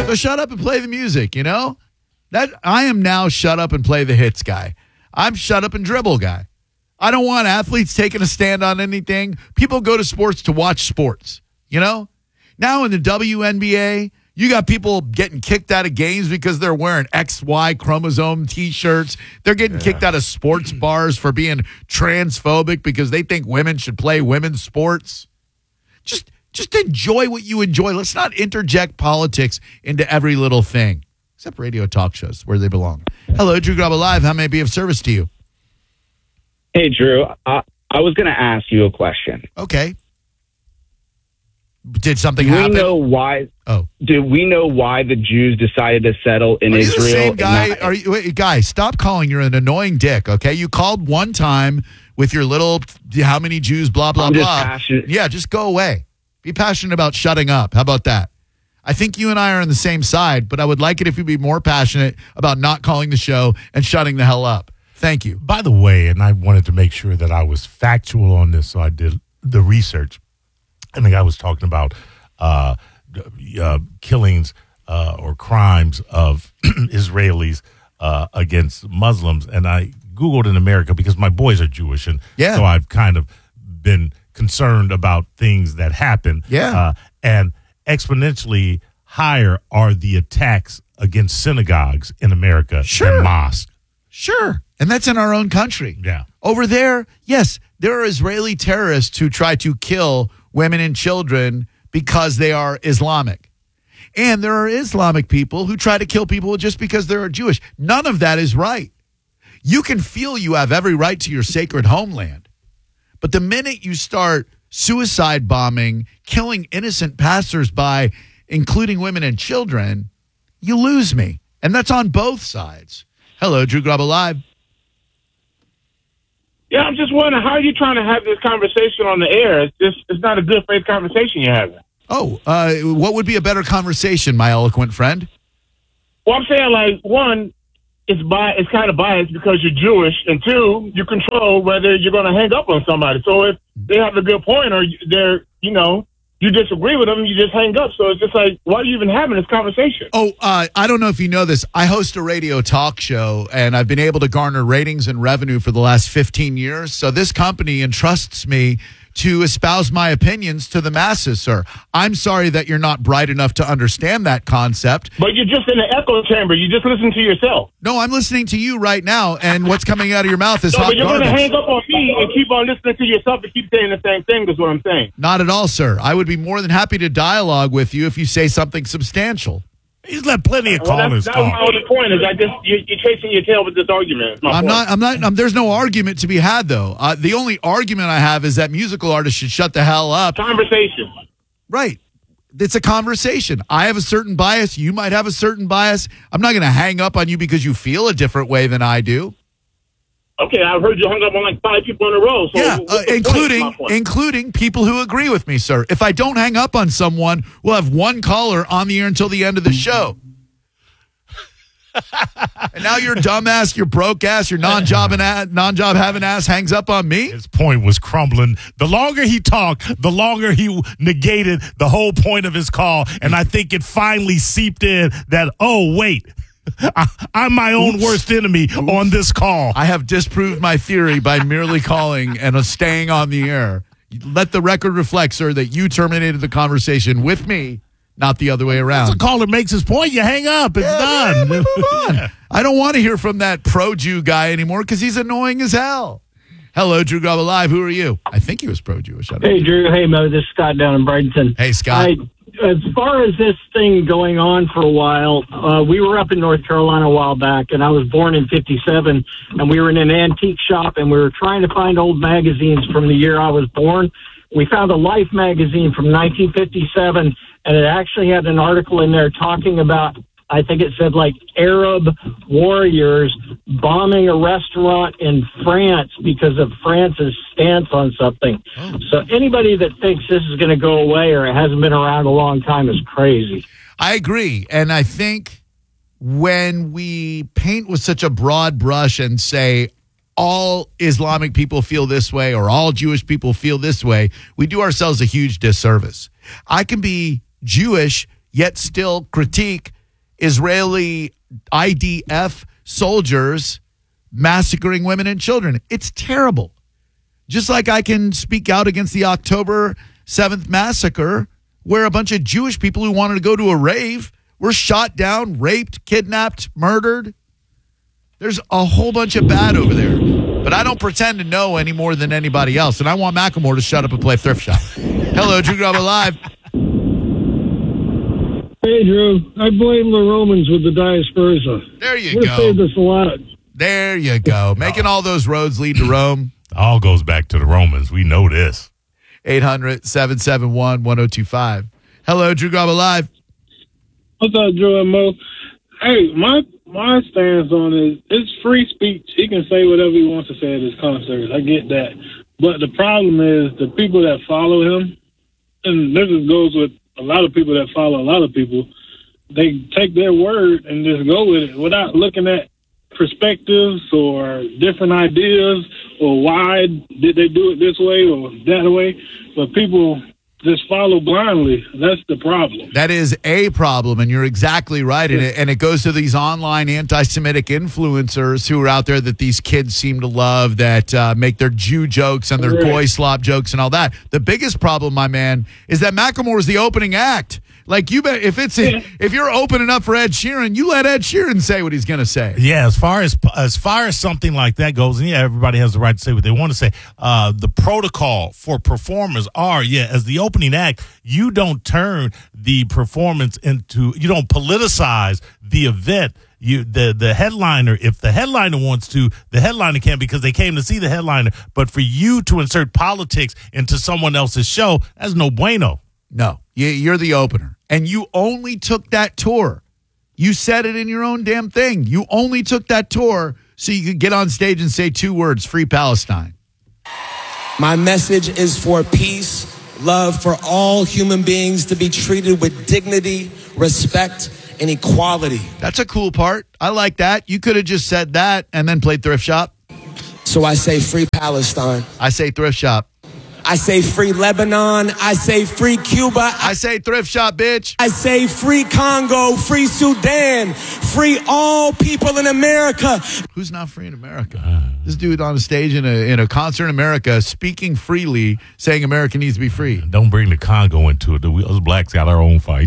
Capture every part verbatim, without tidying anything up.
So shut up and play the music, you know? That I am now shut up and play the hits guy. I'm shut up and dribble guy. I don't want athletes taking a stand on anything. People go to sports to watch sports, you know? Now in the W N B A, you got people getting kicked out of games because they're wearing X Y chromosome T-shirts. They're getting yeah. kicked out of sports bars for being transphobic because they think women should play women's sports. Just, just enjoy what you enjoy. Let's not interject politics into every little thing, except radio talk shows where they belong. Hello, Drew Garabo Live. How may I be of service to you? Hey, Drew. I, I was going to ask you a question. Okay. Did something do we happen? know why? Oh, do we know why the Jews decided to settle in are Israel? You the same guy? Not- are you, wait, guy? Stop calling. You're an annoying dick. Okay, you called one time with your little how many Jews? Blah blah I'm just blah. passionate. Yeah, just go away. Be passionate about shutting up. How about that? I think you and I are on the same side, but I would like it if you'd be more passionate about not calling the show and shutting the hell up. Thank you. By the way, and I wanted to make sure that I was factual on this, so I did the research. And the guy was talking about uh, uh, killings uh, or crimes of Israelis uh, against Muslims. And I Googled in America because my boys are Jewish. And yeah. so I've kind of been concerned about things that happen. Yeah. Uh, and exponentially higher are the attacks against synagogues in America sure. than mosques. Sure. And that's in our own country. Yeah. Over there, yes, there are Israeli terrorists who try to kill women and children because they are Islamic. And there are Islamic people who try to kill people just because they're Jewish. None of that is right. You can feel you have every right to your sacred homeland. But the minute you start suicide bombing, killing innocent passersby, including women and children, you lose me. And that's on both sides. Hello, Drew Garabo Live. Yeah, I'm just wondering, how are you trying to have this conversation on the air? It's just, it's not a good faith conversation you're having. Oh, uh, what would be a better conversation, my eloquent friend? Well, I'm saying, like, one, it's bi- it's kind of biased because you're Jewish, and two, you control whether you're going to hang up on somebody. So if they have a good point or they're, you know, you disagree with them, you just hang up. So it's just like, why are you even having this conversation? Oh, uh, I don't know if you know this. I host a radio talk show, and I've been able to garner ratings and revenue for the last fifteen years. So this company entrusts me to espouse my opinions to the masses, sir. I'm sorry that you're not bright enough to understand that concept. But you're just in the echo chamber. You just listen to yourself. No, I'm listening to you right now, and what's coming out of your mouth is no, hot but you're garbage. going to hang up on me and keep on listening to yourself and keep saying the same thing is what I'm saying. Not at all, sir. I would be more than happy to dialogue with you if you say something substantial. He's let plenty of well, callers that's, talk. That's my only point is I just you're, you're chasing your tail with this argument. My I'm point. not. I'm not. Um, there's no argument to be had, though. Uh, the only argument I have is that musical artists should shut the hell up. Conversation. Right. It's a conversation. I have a certain bias. You might have a certain bias. I'm not going to hang up on you because you feel a different way than I do. Okay, I've heard you hung up on like five people in a row. So yeah, uh, including point? including people who agree with me, sir. If I don't hang up on someone, we'll have one caller on the air until the end of the show. And now your dumbass, your broke ass, your non-job and ass, non-job having ass hangs up on me. His point was crumbling. The longer he talked, the longer he negated the whole point of his call. And I think it finally seeped in that, oh, wait, I, I'm my own Oops. worst enemy Oops. on this call. I have disproved my theory by merely calling and uh, staying on the air. Let the record reflect, sir, that you terminated the conversation with me, not the other way around. Once a caller makes his point, you hang up. It's yeah, done. Yeah, we move on. I don't want to hear from that pro-Jew guy anymore because he's annoying as hell. Hello, Drew Garabo Live. Who are you? I think he was pro-Jewish. I don't Hey, know. Drew. Hey, Mo. This is Scott down in Bradenton. Hey, Scott. I, as far as this thing going on for a while, uh, we were up in North Carolina a while back, and I was born in fifty-seven, and we were in an antique shop, and we were trying to find old magazines from the year I was born. We found a Life magazine from nineteen fifty-seven, and it actually had an article in there talking about, I think it said like Arab warriors bombing a restaurant in France because of France's stance on something. Oh. So anybody that thinks this is going to go away or it hasn't been around a long time is crazy. I agree. And I think when we paint with such a broad brush and say all Islamic people feel this way or all Jewish people feel this way, we do ourselves a huge disservice. I can be Jewish, yet still critique Israeli I D F soldiers massacring women and children. It's terrible. Just like I can speak out against the October seventh massacre, where a bunch of Jewish people who wanted to go to a rave were shot down, raped, kidnapped, murdered. There's a whole bunch of bad over there. But I don't pretend to know any more than anybody else. And I want Macklemore to shut up and play Thrift Shop. Hello, Drew Garabo Live. Hey, Drew. I blame the Romans with the Diaspersa. There you We've go. saved us a lot. There you go. Making all those roads lead to Rome. All goes back to the Romans. We know this. eight hundred, seven seven one, one oh two five. Hello, Drew Garabo Live. What's up, Drew and Mo? Hey, my my stance on it, it's free speech. He can say whatever he wants to say at his concerts. I get that. But the problem is the people that follow him, and this just goes with a lot of people that follow a lot of people, they take their word and just go with it without looking at perspectives or different ideas or why did they do it this way or that way. But people just follow blindly. That's the problem. That is a problem, and you're exactly right. And it, and it goes to these online anti-Semitic influencers who are out there that these kids seem to love, that uh, make their Jew jokes and their Right. goy slop jokes and all that. The biggest problem, my man, is that Macklemore is the opening act. Like, you bet if it's if you're opening up for Ed Sheeran, you let Ed Sheeran say what he's going to say. Yeah, as far as as far as something like that goes, and yeah, everybody has the right to say what they want to say. Uh, the protocol for performers are, yeah, as the opening act, you don't turn the performance into, you don't politicize the event. You the the headliner, if the headliner wants to, the headliner can because they came to see the headliner. But for you to insert politics into someone else's show, that's no bueno. No, you- you're the opener. And you only took that tour. You said it in your own damn thing. You only took that tour so you could get on stage and say two words, Free Palestine. My message is for peace, love for all human beings to be treated with dignity, respect, and equality. That's a cool part. I like that. You could have just said that and then played Thrift Shop. So I say free Palestine. I say Thrift Shop. I say free Lebanon. I say free Cuba. I, I say Thrift Shop, bitch. I say free Congo, free Sudan, free all people in America. Who's not free in America? This dude on a stage in a in a concert in America speaking freely, saying America needs to be free. Don't bring the Congo into it. We, us blacks got our own fight.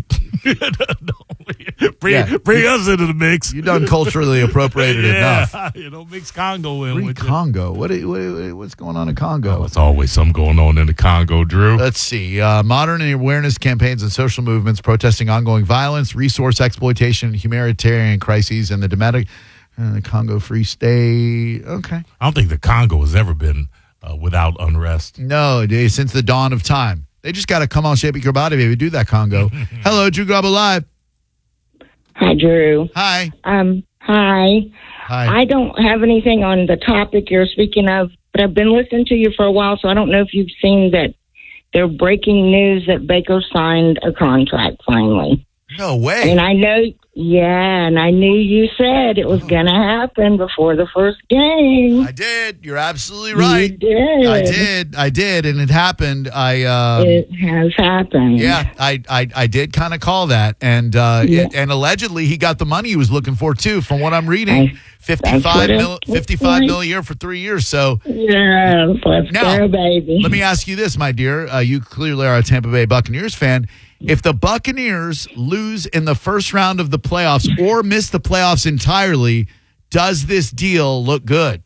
bring Yeah. bring us into the mix. You done culturally appropriated yeah, enough. you know, mix Congo in Free with you. Congo. What, what what's going on in Congo? There's always something going on in the Congo, Drew. Let's see. Uh, modern awareness campaigns and social movements protesting ongoing violence, resource exploitation, humanitarian crises, and the domestic uh, Congo Free State. Okay. I don't think the Congo has ever been uh, without unrest. No, it is since the dawn of time. They just got to come on, shape your body, baby. Do that, Congo. Hello, Drew Garabo Live. Hi, Drew. Hi. Um, hi. Hi. I don't have anything on the topic you're speaking of, but I've been listening to you for a while, so I don't know if you've seen that they're breaking news that Baker signed a contract finally. No way. And I know, yeah, and I knew you said it was going to happen before the first game. I did. You're absolutely right. You did. I did. I did, and it happened. I um, It has happened. yeah, I I, I did kind of call that, and uh, Yeah. it, and allegedly he got the money he was looking for too, from what I'm reading. I- fifty-five what it mil, looks fifty-five like. mil a year for three years. So Yes, let's Now, go, baby. let me ask you this, my dear. Uh, you clearly are a Tampa Bay Buccaneers fan. If the Buccaneers lose in the first round of the playoffs or miss the playoffs entirely, does this deal look good?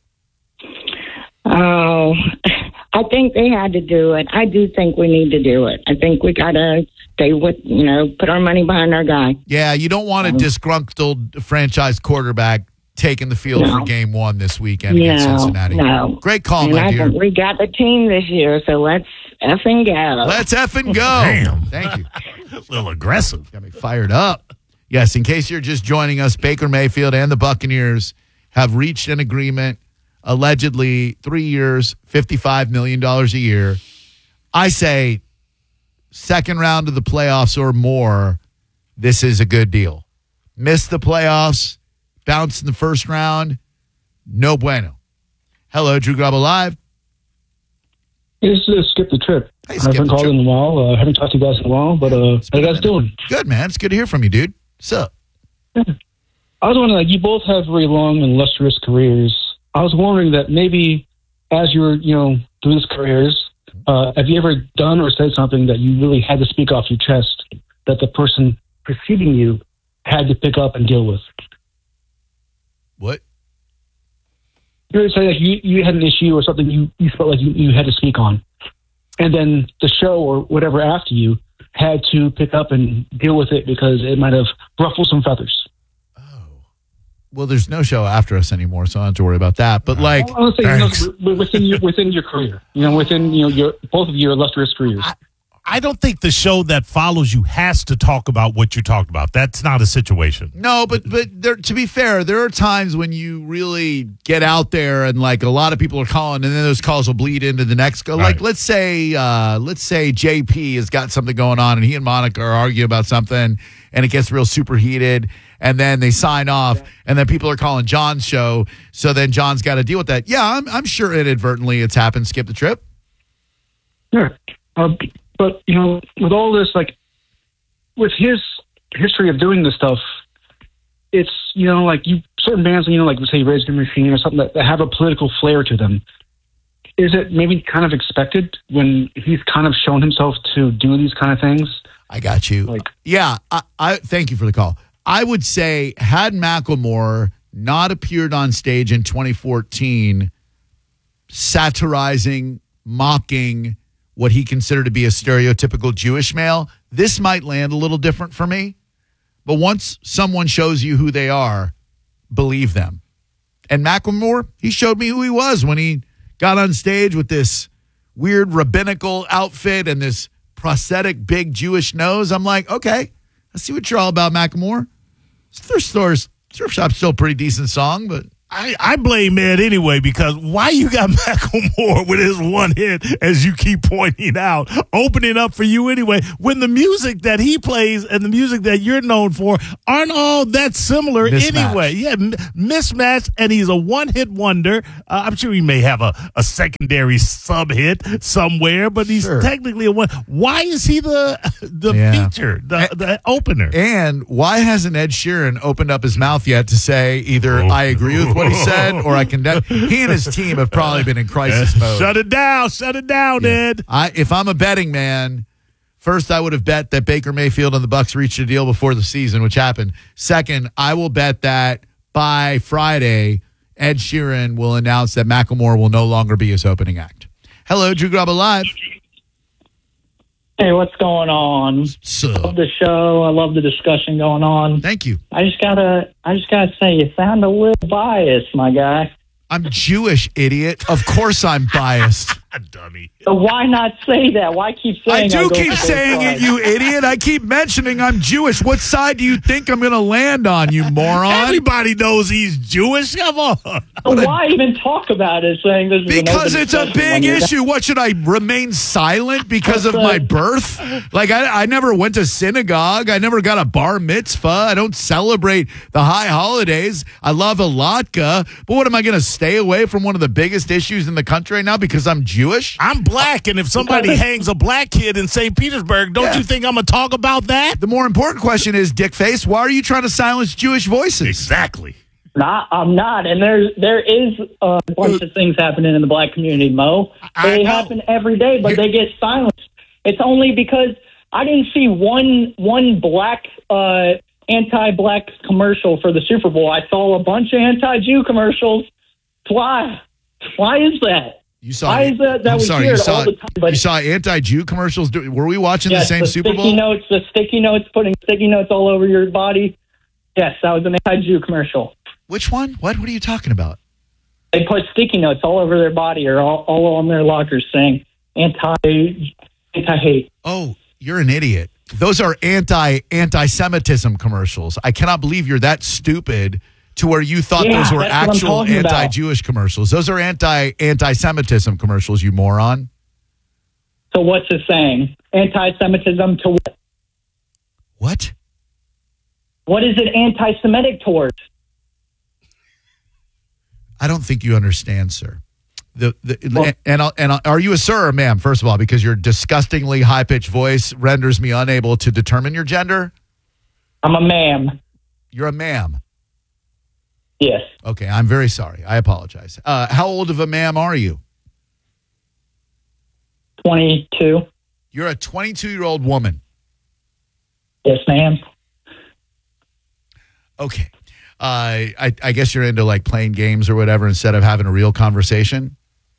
Oh, I think they had to do it. I do think we need to do it. I think we got to stay with, you know, put our money behind our guy. Yeah, you don't want a disgruntled franchise quarterback taking the field No. for game one this weekend against No, Cincinnati. no. Great call, And my I dear. think we got the team this year, so let's effing go. Let's effing go. Damn. Thank you. A little aggressive. Got me fired up. Yes, in case you're just joining us, Baker Mayfield and the Buccaneers have reached an agreement, allegedly three years, fifty-five million dollars a year. I say second round of the playoffs or more, this is a good deal. Miss the playoffs, bounce in the first round, no bueno. Hello, Drew Garabo Live. It's just skip the trip. Hey, I Skip haven't the called Trip. in a while. I uh, haven't talked to you guys in a while, but uh, how you guys doing? Good, man. It's good to hear from you, dude. What's up? I was wondering, like, you both have very long and illustrious careers. I was wondering that maybe as you were, you know, through these careers, uh, have you ever done or said something that you really had to speak off your chest that the person preceding you had to pick up and deal with? What? You were saying like you, you had an issue or something you, you felt like you, you had to speak on. And then the show or whatever after you had to pick up and deal with it because it might have ruffled some feathers. Well, there's no show after us anymore, so I don't have to worry about that. But like, I was saying, you know, within your within your career, you know, within you know your both of your illustrious careers. I, I don't think the show that follows you has to talk about what you talked about. That's not a situation. No, but but there, to be fair, there are times when you really get out there and like a lot of people are calling, and then those calls will bleed into the next go. Like Right. let's say uh, let's say J P has got something going on, and he and Monica are arguing about something, and it gets real superheated. And then they sign off, yeah. and then people are calling John's show. So then John's got to deal with that. Yeah, I'm, I'm sure inadvertently it's happened. Skip the trip. Sure. Uh, but, you know, with all this, like, with his history of doing this stuff, it's, you know, like you certain bands, you know, like, say, Rage Against the Machine or something that, that have a political flair to them. Is it maybe kind of expected when he's kind of shown himself to do these kind of things? I got you. Like, yeah, I, I thank you for the call. I would say, had Macklemore not appeared on stage in twenty fourteen, satirizing, mocking what he considered to be a stereotypical Jewish male, this might land a little different for me. But once someone shows you who they are, believe them. And Macklemore, he showed me who he was when he got on stage with this weird rabbinical outfit and this prosthetic big Jewish nose. I'm like, okay. I see what you're all about, Macklemore. Thrift stores, thrift shop's still a pretty decent song, but I, I blame Ed anyway because why you got Macklemore with his one hit, as you keep pointing out, opening up for you anyway, when the music that he plays and the music that you're known for aren't all that similar Mismatch. anyway. Yeah, m- mismatched, and he's a one-hit wonder. Uh, I'm sure he may have a, a secondary sub-hit somewhere, but he's Sure. technically a one. Why is he the the Yeah. feature, the, the opener? and why hasn't Ed Sheeran opened up his mouth yet to say either Oh. I agree with what he said or I condemn? He and his team have probably been in crisis mode. Shut it down, shut it down, Yeah. Ed. I, if I'm a betting man, first I would have bet that Baker Mayfield and the Bucks reached a deal before the season, which happened. Second, I will bet that by Friday, Ed Sheeran will announce that Macklemore will no longer be his opening act. Hello, Drew Grubba Live. Hey, what's going on? So, Love the show. I love the discussion going on. thank you. I just gotta, I just gotta say, you sound a little biased, my guy. I'm Jewish, idiot. Of course I'm biased. Dummy. So why not say that? Why keep saying? I do go keep for both saying it, sides? you idiot. I keep mentioning I'm Jewish. What side do you think I'm going to land on, you moron? Everybody knows he's Jewish. Come on. So why even talk about it? Saying this is an Because open it's a discussion when big you're- issue. What, should I remain silent because of What's my that? birth? Like, I, I never went to synagogue. I never got a bar mitzvah. I don't celebrate the high holidays. I love a latke. But what, am I going to stay away from one of the biggest issues in the country right now because I'm Jewish? I'm black, and if somebody hangs a black kid in Saint Petersburg, don't Yeah. you think I'm going to talk about that? The more important question is, dickface, why are you trying to silence Jewish voices? Exactly. Not, I'm not, and there's there is a bunch of things happening in the black community, Mo. I They know. happen every day, but they get silenced. It's only because I didn't see one one black uh, anti-black commercial for the Super Bowl. I saw a bunch of anti-Jew commercials. Why? Why is that? You saw, Why is that that I'm we sorry, hear you it saw, all the time? But you saw anti-Jew commercials. Do- Were we watching yes, the same Super sticky Bowl? notes, the sticky notes, putting sticky notes all over your body. Yes, that was an anti-Jew commercial. Which one? What? What are you talking about? They put sticky notes all over their body or all, all on their lockers saying anti anti hate. Oh, you're an idiot. Those are anti anti-Semitism commercials. I cannot believe you're that stupid to where you thought Yeah, those were that's what I'm actual talking about. anti-Jewish commercials. Those are anti anti-Semitism commercials, you moron. So what's it saying? Anti-Semitism to what? What? What is it anti-Semitic towards? I don't think you understand, sir. The, the Well- and I'll, and I'll, are you a sir or ma'am? First of all, because your disgustingly high pitched voice renders me unable to determine your gender. I'm a ma'am. You're a ma'am. Yes. Okay, I'm very sorry. I apologize. Uh, how old of a ma'am are you? twenty-two. You're a twenty-two-year-old woman. Yes, ma'am. Okay. Uh, I, I guess you're into like playing games or whatever instead of having a real conversation.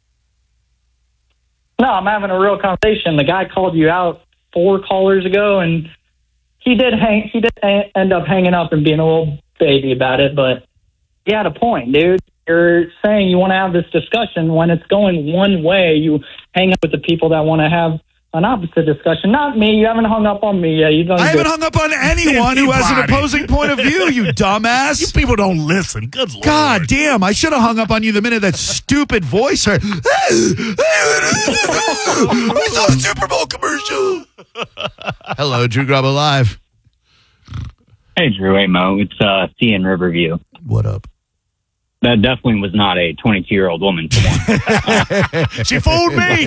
No, I'm having a real conversation. The guy called you out four callers ago, and he did hang. He did a- end up hanging up and being a little baby about it, but he had a point, dude. You're saying you want to have this discussion when it's going one way. You hang up with the people that want to have an opposite discussion. Not me. You haven't hung up on me yet. You don't I haven't do- hung up on anyone who has an Anybody. opposing point of view, you dumbass. You people don't listen. Good Lord. God damn, I should have hung up on you the minute that stupid voice heard. I saw a Super Bowl commercial. Hello, Drew Grabo Live. Hey, Drew. Hey, Mo. It's uh, C in Riverview. What up? That definitely was not a twenty-two-year-old woman. For one. She fooled me.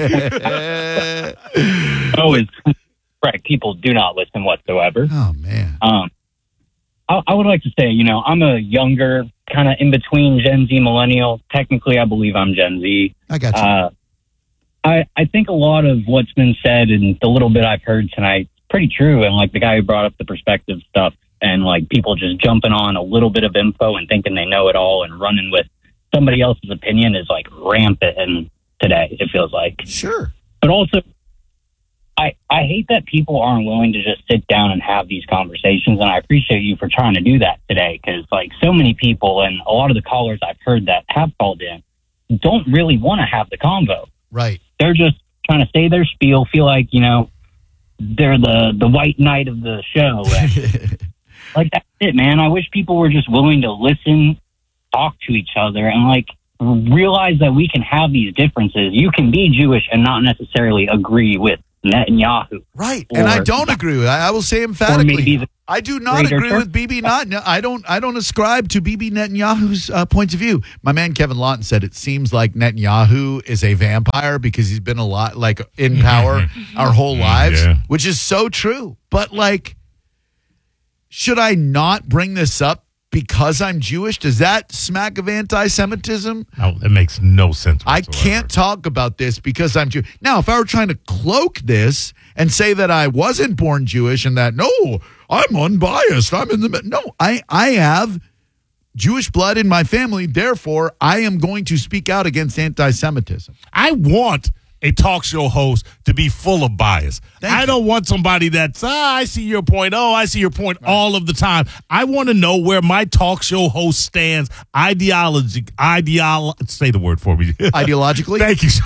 Oh, it's correct. People do not listen whatsoever. Oh, man. Um, I, I would like to say, you know, I'm a younger, kind of in between Gen Z, millennial. Technically, I believe I'm Gen Z. I got you. Uh, I, I think a lot of what's been said and the little bit I've heard tonight is pretty true. And like the guy who brought up the perspective stuff and like people just jumping on a little bit of info and thinking they know it all and running with somebody else's opinion is like rampant in today, it feels like. Sure. But also, I, I hate that people aren't willing to just sit down and have these conversations. And I appreciate you for trying to do that today. Cause like so many people and a lot of the callers I've heard that have called in don't really want to have the convo. Right. They're just trying to say their spiel, feel like, you know, they're the, the white knight of the show. And, like, that's it, man. I wish people were just willing to listen, talk to each other, and, like, realize that we can have these differences. You can be Jewish and not necessarily agree with Netanyahu. Right. And I don't agree with it. I will say emphatically. the I do not greater agree church. with Bibi Not. I don't. I don't ascribe to Bibi Netanyahu's uh, points of view. My man Kevin Lawton said it seems like Netanyahu is a vampire because he's been a lot like in power our whole lives, Yeah. which is so true. But like, should I not bring this up because I'm Jewish? Does that smack of anti-Semitism? No, that makes no sense I whatsoever. can't talk about this because I'm Jewish. Now, if I were trying to cloak this and say that I wasn't born Jewish and that, no, I'm unbiased. I'm in the, no, I, I have Jewish blood in my family. Therefore, I am going to speak out against anti-Semitism. I want a talk show host to be full of bias. Thank I you. don't want somebody that's, ah, I see your point. Oh, I see your point all of the time. I want to know where my talk show host stands ideology, ideolo- say the word for me. Ideologically? Thank you,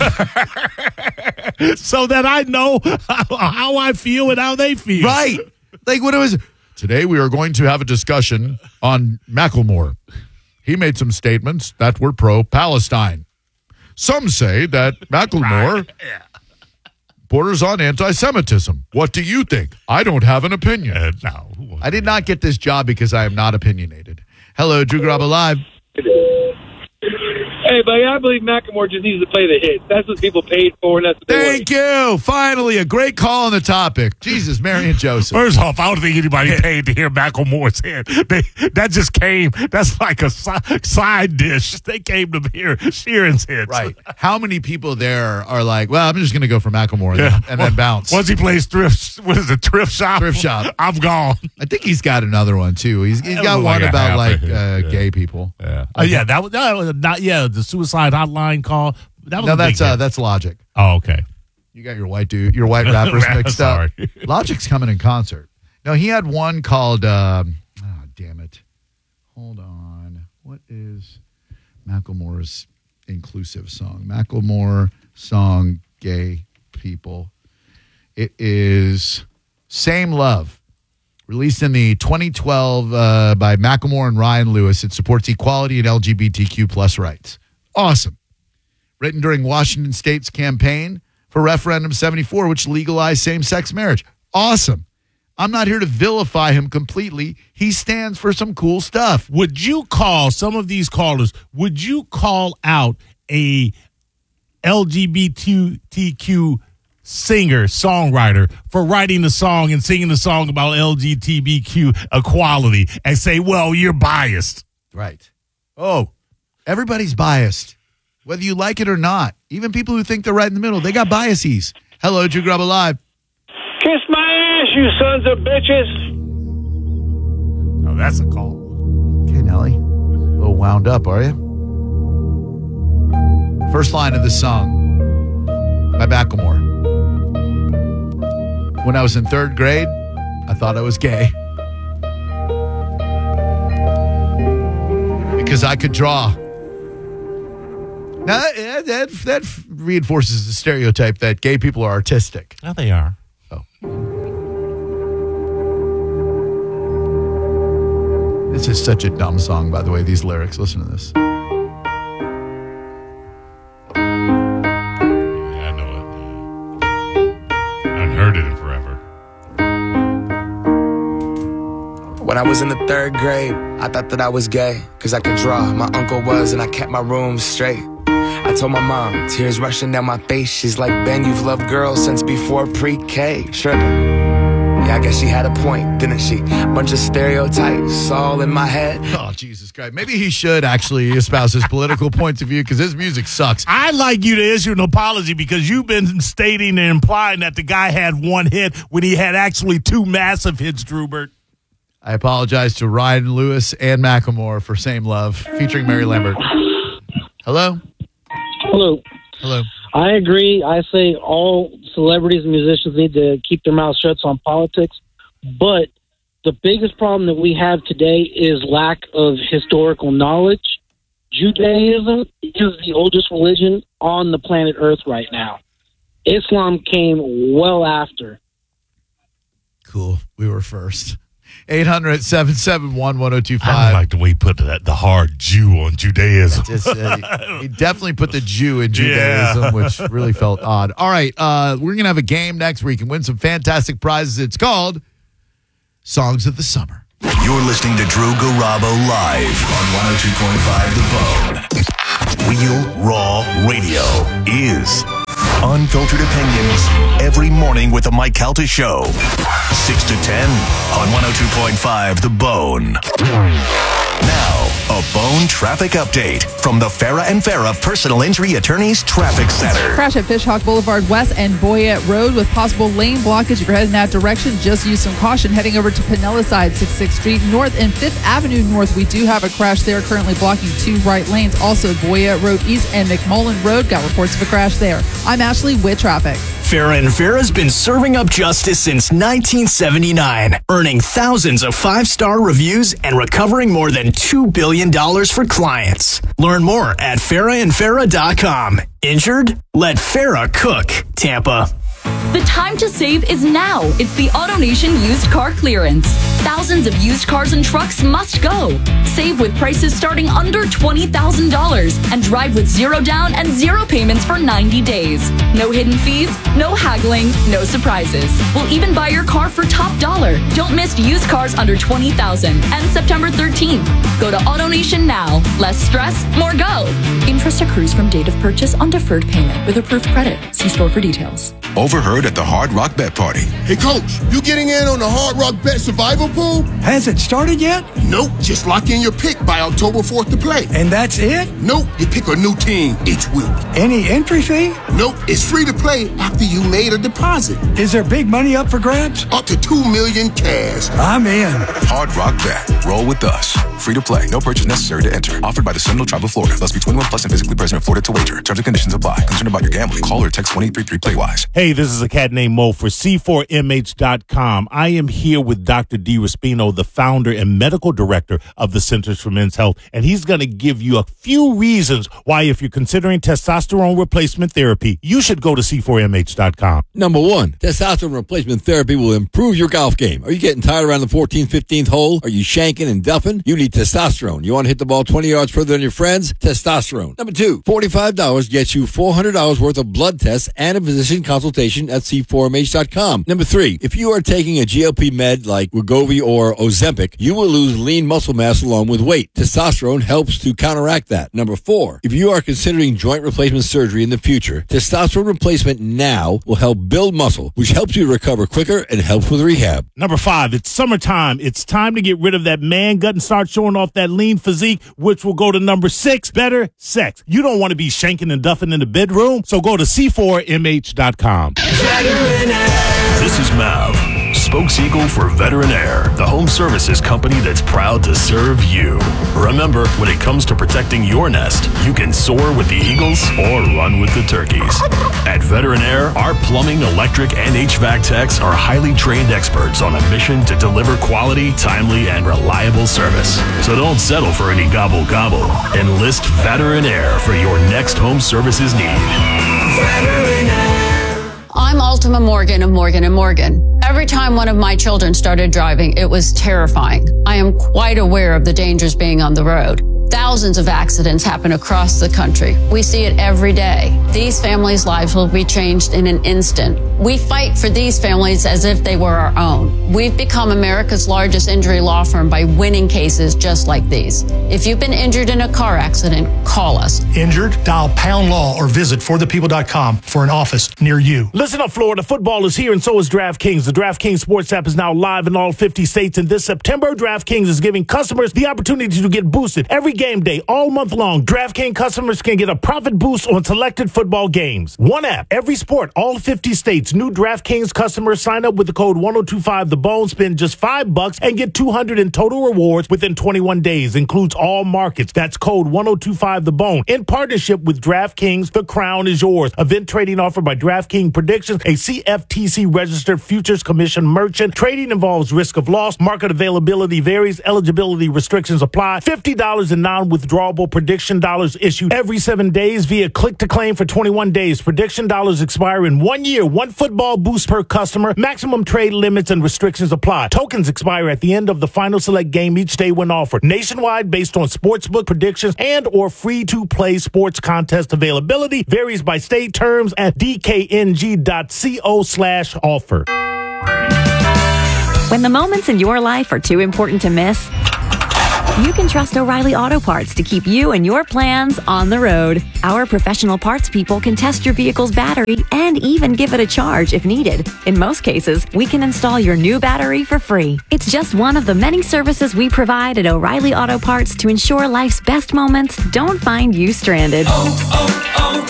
sir. So that I know how, how I feel and how they feel. Right. Like when it was, today we are going to have a discussion on Macklemore. He made some statements that were pro-Palestine. Some say that Macklemore borders on anti-Semitism. What do you think? I don't have an opinion. Uh, no. I did not get this job because I am not opinionated. Hello, Drew Grabo Live. Hey, buddy, I believe Macklemore just needs to play the hits. That's what people paid for, and that's what they Thank you. Finally, a great call on the topic. Jesus, Mary and Joseph. First off, I don't think anybody paid to hear Macklemore's hit. They, that just came, that's like a si- side dish. They came to hear Sheeran's hits. Right. How many people there are like, well, I'm just going to go for Macklemore and, Yeah. then, and then bounce. Once he plays thrift, what is it, thrift shop? Thrift shop. I'm gone. I think he's got another one, too. He's, he's It got was one like a about, half like, a hit, uh, yeah. gay people. Yeah. Oh, yeah, that was, that was not, yeah, the suicide hotline call. That was No, a big that's uh, hit. that's Logic. Oh, okay. You got your white dude, your white rappers mixed up. Sorry. Logic's coming in concert. No, he had one called, um, oh, damn it. Hold on. What is Macklemore's inclusive song? Macklemore song, Gay People. It is Same Love. Released in the twenty twelve uh, by Macklemore and Ryan Lewis. It supports equality and L G B T Q plus rights. Awesome. Written during Washington State's campaign for Referendum seventy-four, which legalized same-sex marriage. Awesome. I'm not here to vilify him completely. He stands for some cool stuff. Would you call some of these callers, would you call out a L G B T Q singer, songwriter for writing the song and singing the song about L G B T Q equality and say, well, you're biased. Right. Oh, everybody's biased, whether you like it or not. Even people who think they're right in the middle, they got biases. Hello, Drew Grub Alive. Kiss my ass, you sons of bitches. Oh, that's a call. Okay, Nelly. A little wound up, are you? First line of the song by Macklemore. When I was in third grade, I thought I was gay. Because I could draw. Now, that, that, that reinforces the stereotype that gay people are artistic. Oh, they are. Oh. This is such a dumb song, by the way, these lyrics. Listen to this. Yeah, I know it. I haven't heard it in forever. When I was in the third grade, I thought that I was gay, cause I could draw. My uncle was, and I kept my room straight. I told my mom, tears rushing down my face. She's like, Ben, you've loved girls since before pre-K. Tripping. Yeah, I guess she had a point, didn't she? Bunch of stereotypes all in my head. Oh, Jesus Christ. Maybe he should actually espouse his political points of view because his music sucks. I'd like you to issue an apology because you've been stating and implying that the guy had one hit when he had actually two massive hits, Drewbert. I apologize to Ryan Lewis and Macklemore for Same Love, featuring Mary Lambert. Hello? Hello. Hello. I agree. I say all celebrities and musicians need to keep their mouths shut on politics. But the biggest problem that we have today is lack of historical knowledge. Judaism is the oldest religion on the planet Earth right now. Islam came well after. Cool. We were first. eight hundred, seven seven one, one oh two five. I like the way he put that, the hard Jew on Judaism. Just, uh, he definitely put the Jew in Judaism, yeah. Which really felt odd. All right, uh, we're going to have a game next where you can win some fantastic prizes. It's called Songs of the Summer. You're listening to Drew Garabo live on one oh two point five The Bone. Real Raw Radio is unfiltered opinions every morning with the Mike Calta Show. six to ten on one oh two point five The Bone. Now, a Bone traffic update from the Farah and Farah Personal Injury Attorneys Traffic Center. Crash at Fishhawk Boulevard West and Boyette Road with possible lane blockage. If you're heading that direction, just use some caution. Heading over to Pinella Side, sixty-sixth Street North and fifth Avenue North. We do have a crash there, currently blocking two right lanes. Also, Boyette Road East and McMullen Road got reports of a crash there. I'm Ashley with traffic. Farah and Farah's been serving up justice since nineteen seventy-nine, earning thousands of five-star reviews and recovering more than two billion dollars for clients. Learn more at farah and farah dot com. Injured? Let Farah cook. Tampa. The time to save is now. It's the AutoNation used car clearance. Thousands of used cars and trucks must go. Save with prices starting under twenty thousand dollars and drive with zero down and zero payments for ninety days. No hidden fees, no haggling, no surprises. We'll even buy your car for top dollar. Don't miss used cars under twenty thousand dollars. And September thirteenth. Go to AutoNation now. Less stress, more go. Interest accrues from date of purchase on deferred payment with approved credit. See store for details. Overheard at the Hard Rock Bet Party. Hey, Coach, you getting in on the Hard Rock Bet Survival Pool? Has it started yet? Nope. Just lock in your pick by October fourth to play. And that's it? Nope. You pick a new team each week. Any entry fee? Nope. It's free to play after you made a deposit. Is there big money up for grabs? Up to two million cash. I'm in. Hard Rock Bet. Roll with us. Free to play. No purchase necessary to enter. Offered by the Seminole Tribe of Florida. Must be twenty-one plus and physically present in Florida to wager. Terms and conditions apply. Concerned about your gambling? Call or text one eight three three play wise. Hey, this is a cat named Mo for C four M H dot com. I am here with Doctor D. Raspino, the founder and medical director of the Centers for Men's Health, and he's going to give you a few reasons why, if you're considering testosterone replacement therapy, you should go to C four M H dot com. Number one, testosterone replacement therapy will improve your golf game. Are you getting tired around the fourteenth, fifteenth hole? Are you shanking and duffing? You need testosterone. You want to hit the ball twenty yards further than your friends? Testosterone. Number two, forty-five dollars gets you four hundred dollars worth of blood tests and a physician consultation consultation at C four M H dot com. Number three, if you are taking a G L P med like Wegovy or Ozempic, you will lose lean muscle mass along with weight. Testosterone helps to counteract that. Number four, if you are considering joint replacement surgery in the future, testosterone replacement now will help build muscle, which helps you recover quicker and helps with rehab. Number five, it's summertime. It's time to get rid of that man gut and start showing off that lean physique, which will go to number six, better sex. You don't want to be shanking and duffing in the bedroom, so go to C four M H dot com. This is Mav, spokeseagle for Veteran Air, the home services company that's proud to serve you. Remember, when it comes to protecting your nest, you can soar with the eagles or run with the turkeys. At Veteran Air, our plumbing, electric, and H V A C techs are highly trained experts on a mission to deliver quality, timely, and reliable service. So don't settle for any gobble-gobble. Enlist Veteran Air for your next home services need. Veteran Air. I'm Ultima Morgan of Morgan and Morgan. Every time one of my children started driving, it was terrifying. I am quite aware of the dangers being on the road. Thousands of accidents happen across the country. We see it every day. These families' lives will be changed in an instant. We fight for these families as if they were our own. We've become America's largest injury law firm by winning cases just like these. If you've been injured in a car accident, call us. Injured? Dial pound law or visit for the people dot com for an office near you. Listen up, Florida. Football is here, and so is DraftKings. The DraftKings Sports app is now live in all fifty states, and this September, DraftKings is giving customers the opportunity to get boosted every game day, all month long. DraftKings customers can get a profit boost on selected football games. One app, every sport, all fifty states. New DraftKings customers sign up with the code ten twenty-five The Bone, spend just five bucks, and get two hundred in total rewards within twenty-one days. Includes all markets. That's code ten twenty-five The Bone. In partnership with DraftKings, the crown is yours. Event trading offered by DraftKings Predictions, a C F T C registered futures commission merchant. Trading involves risk of loss. Market availability varies. Eligibility restrictions apply. fifty dollars in non-withdrawable prediction dollars issued every seven days via click to claim for twenty-one days. Prediction dollars expire in one year. One football boost per customer. Maximum trade limits and restrictions apply. Tokens expire at the end of the final select game each day when offered. Nationwide based on sportsbook predictions and or free-to-play sports contest availability. Varies by state. Terms at d k n g dot co slash offer. When the moments in your life are too important to miss, you can trust O'Reilly Auto Parts to keep you and your plans on the road. Our professional parts people can test your vehicle's battery and even give it a charge if needed. In most cases, we can install your new battery for free. It's just one of the many services we provide at O'Reilly Auto Parts to ensure life's best moments don't find you stranded. Oh,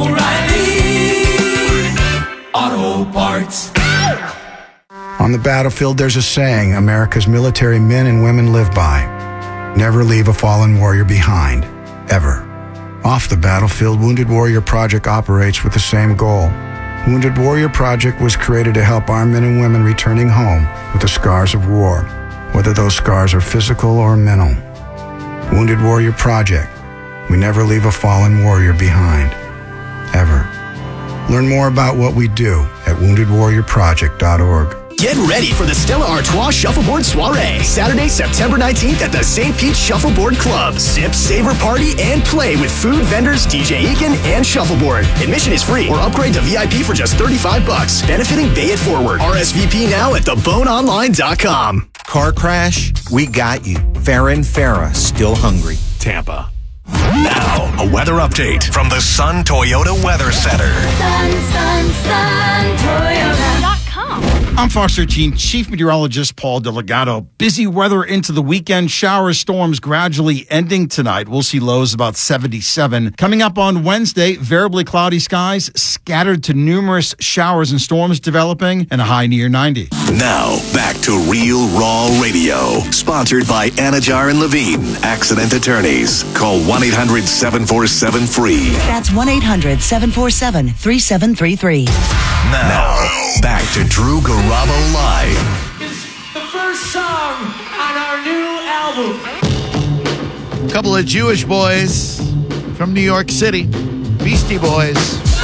oh, oh, O'Reilly Auto Parts. On the battlefield, there's a saying America's military men and women live by. Never leave a fallen warrior behind, ever. Off the battlefield, Wounded Warrior Project operates with the same goal. Wounded Warrior Project was created to help our men and women returning home with the scars of war, whether those scars are physical or mental. Wounded Warrior Project. We never leave a fallen warrior behind, ever. Learn more about what we do at wounded warrior project dot org. Get ready for the Stella Artois Shuffleboard Soiree, Saturday, September nineteenth at the Saint Pete Shuffleboard Club. Sip, savor, party, and play with food vendors, D J Eakin, and Shuffleboard. Admission is free or upgrade to V I P for just thirty-five bucks, benefiting Bay It Forward. R S V P now at the bone online dot com. Car crash? We got you. Farrah and Farrah, still hungry. Tampa. Now, a weather update from the Sun Toyota Weather Center. Sun, sun, sun, Toyota dot com. I'm Fox thirteen Chief Meteorologist Paul Delgado. Busy weather into the weekend. Shower storms gradually ending tonight. We'll see lows about seventy-seven. Coming up on Wednesday, variably cloudy skies, scattered to numerous showers and storms developing, and a high near ninety. Now, back to Real Raw Radio. Sponsored by Anajar and Levine, Accident Attorneys. Call one eight hundred seven four seven free. That's one eight hundred seven four seven three seven three three. Now, back to Drew Garabo Live. It's the first song on our new album. Couple of Jewish boys from New York City, Beastie Boys.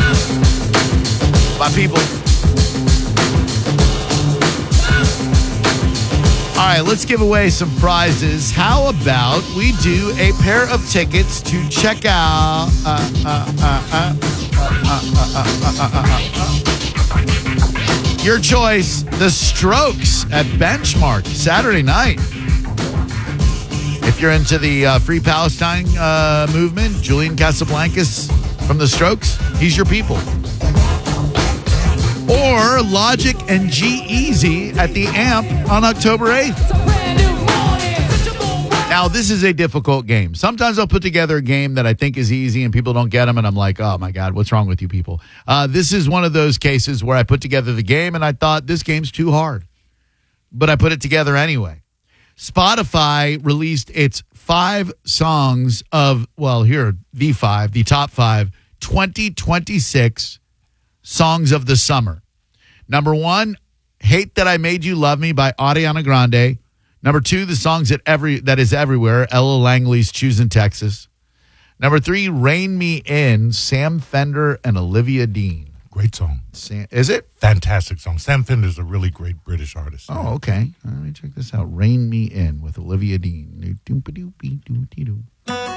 My people. All right, let's give away some prizes. How about we do a pair of tickets to check out uh, uh, uh, uh, uh, uh, uh, uh, uh, uh, uh, Your choice, The Strokes at Benchmark, Saturday night. If you're into the uh, Free Palestine uh, movement, Julian Casablancas from The Strokes, he's your people. Or Logic and G-Eazy at the Amp on October eighth. Now, this is a difficult game. Sometimes I'll put together a game that I think is easy and people don't get them, and I'm like, oh, my God, what's wrong with you people? Uh, this is one of those cases where I put together the game, and I thought this game's too hard. But I put it together anyway. Spotify released its five songs of, well, here, the five, the top five, twenty twenty-six songs of the summer. Number one, Hate That I Made You Love Me by Ariana Grande. Number two, the songs that every that is everywhere, Ella Langley's Choosing Texas. Number three, Rain Me In, Sam Fender and Olivia Dean. Great song. Sam, is it? Fantastic song. Sam Fender's a really great British artist. Oh, okay. Let me check this out. Rain Me In with Olivia Dean.